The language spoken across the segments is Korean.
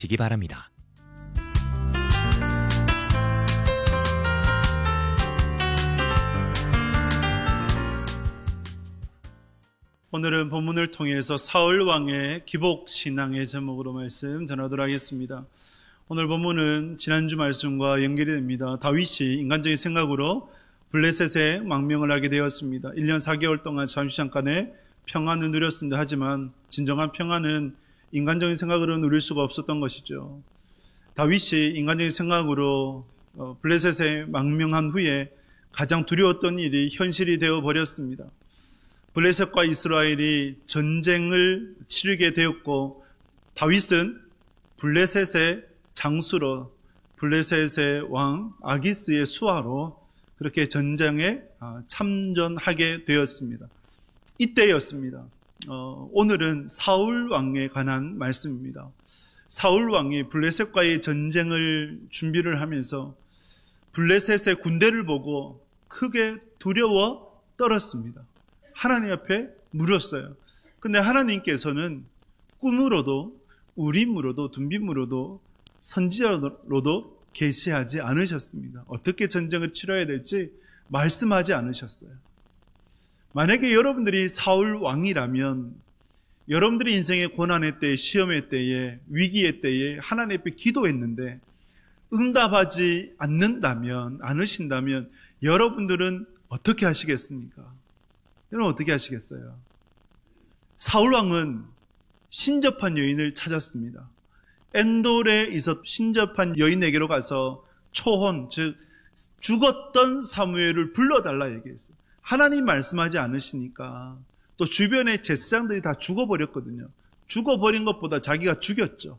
시기 바랍니다. 오늘은 본문을 통해서 사울 왕의 기복 신앙의 제목으로 말씀 전하도록 하겠습니다. 오늘 본문은 지난주 말씀과 연결이 됩니다. 다윗이 인간적인 생각으로 블레셋에 망명을 하게 되었습니다. 1년 4개월 동안 잠깐의 평안을 누렸습니다. 하지만 진정한 평안은 인간적인 생각으로 누릴 수가 없었던 것이죠. 다윗이 인간적인 생각으로 블레셋에 망명한 후에 가장 두려웠던 일이 현실이 되어버렸습니다. 블레셋과 이스라엘이 전쟁을 치르게 되었고, 다윗은 블레셋의 장수로, 블레셋의 왕 아기스의 수하로 그렇게 전쟁에 참전하게 되었습니다. 이때였습니다. 오늘은 사울 왕에 관한 말씀입니다. 사울 왕이 블레셋과의 전쟁을 준비를 하면서 블레셋의 군대를 보고 크게 두려워 떨었습니다. 하나님 앞에 물었어요. 근데 하나님께서는 꿈으로도 우림으로도 둠빔으로도 선지자로도 계시하지 않으셨습니다. 어떻게 전쟁을 치러야 될지 말씀하지 않으셨어요. 만약에 여러분들이 사울 왕이라면 여러분들의 인생의 고난의 때에, 시험의 때에, 위기의 때에 하나님 앞에 기도했는데 응답하지 않으신다면 여러분들은 어떻게 하시겠습니까? 여러분 어떻게 하시겠어요? 사울 왕은 신접한 여인을 찾았습니다. 엔돌에 있었 신접한 여인에게로 가서 초혼, 즉 죽었던 사무엘을 불러달라 얘기했어요. 하나님 말씀하지 않으시니까. 또 주변의 제사장들이 다 죽어버렸거든요. 죽어버린 것보다 자기가 죽였죠.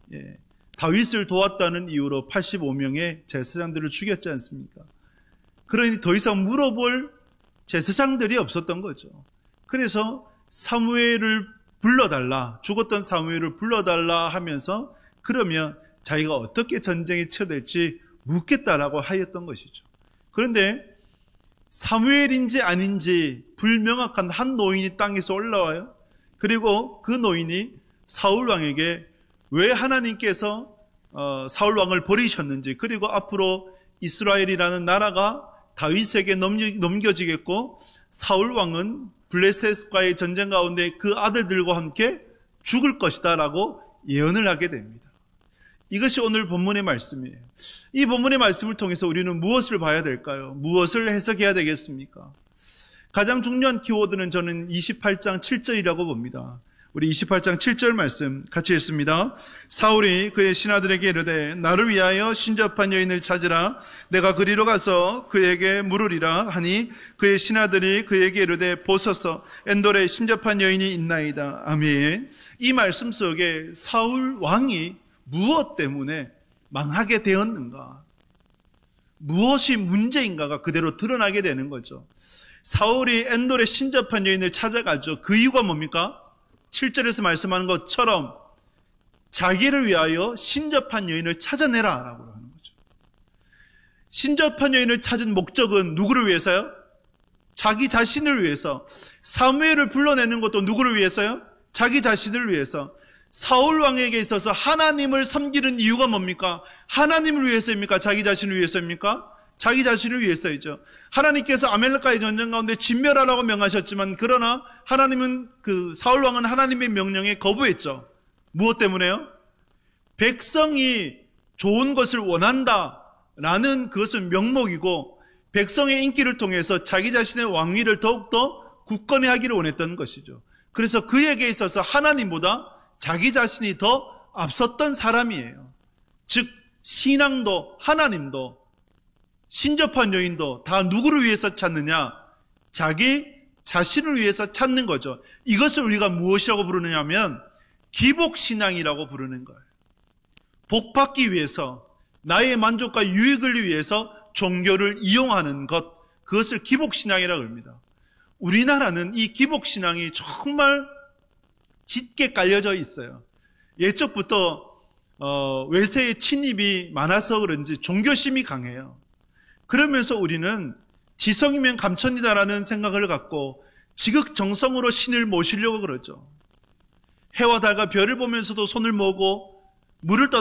다윗을 도왔다는 이유로 85명의 제사장들을 죽였지 않습니까? 그러니 더 이상 물어볼 제사장들이 없었던 거죠. 그래서 사무엘을 불러달라, 죽었던 사무엘을 불러달라 하면서 그러면 자기가 어떻게 전쟁이 치러질지 묻겠다라고 하였던 것이죠. 그런데 사무엘인지 아닌지 불명확한 한 노인이 땅에서 올라와요. 그리고 그 노인이 사울 왕에게 왜 하나님께서 사울 왕을 버리셨는지, 그리고 앞으로 이스라엘이라는 나라가 다윗에게 넘겨지겠고 사울 왕은 블레셋과의 전쟁 가운데 그 아들들과 함께 죽을 것이다 라고 예언을 하게 됩니다. 이것이 오늘 본문의 말씀이에요. 이 본문의 말씀을 통해서 우리는 무엇을 봐야 될까요? 무엇을 해석해야 되겠습니까? 가장 중요한 키워드는 저는 28장 7절이라고 봅니다. 우리 28장 7절 말씀 같이 읽습니다. 사울이 그의 신하들에게 이르되 나를 위하여 신접한 여인을 찾으라. 내가 그리로 가서 그에게 물으리라 하니 그의 신하들이 그에게 이르되 보소서 엔돌에 신접한 여인이 있나이다. 아멘. 이 말씀 속에 사울 왕이 무엇 때문에 망하게 되었는가, 무엇이 문제인가가 그대로 드러나게 되는 거죠. 사울이 엔돌에 신접한 여인을 찾아가죠. 그 이유가 뭡니까? 7절에서 말씀하는 것처럼 자기를 위하여 신접한 여인을 찾아내라 라고 하는 거죠. 신접한 여인을 찾은 목적은 누구를 위해서요? 자기 자신을 위해서. 사무엘을 불러내는 것도 누구를 위해서요? 자기 자신을 위해서. 사울 왕에게 있어서 하나님을 섬기는 이유가 뭡니까? 하나님을 위해서입니까? 자기 자신을 위해서입니까? 자기 자신을 위해서이죠. 하나님께서 아말렉과의 전쟁 가운데 진멸하라고 명하셨지만, 그러나 하나님은 사울 왕은 하나님의 명령에 거부했죠. 무엇 때문에요? 백성이 좋은 것을 원한다라는 그것은 명목이고, 백성의 인기를 통해서 자기 자신의 왕위를 더욱더 굳건히 하기를 원했던 것이죠. 그래서 그에게 있어서 하나님보다 자기 자신이 더 앞섰던 사람이에요. 즉 신앙도 하나님도 신접한 여인도 다 누구를 위해서 찾느냐? 자기 자신을 위해서 찾는 거죠. 이것을 우리가 무엇이라고 부르느냐면 기복신앙이라고 부르는 거예요. 복받기 위해서, 나의 만족과 유익을 위해서 종교를 이용하는 것, 그것을 기복신앙이라고 합니다. 우리나라는 이 기복신앙이 정말 짙게 깔려져 있어요. 예적부터 외세의 침입이 많아서 그런지 종교심이 강해요. 그러면서 우리는 지성이면 감천이다라는 생각을 갖고 지극정성으로 신을 모시려고 그러죠. 해와 달과 별을 보면서도 손을 모으고 물을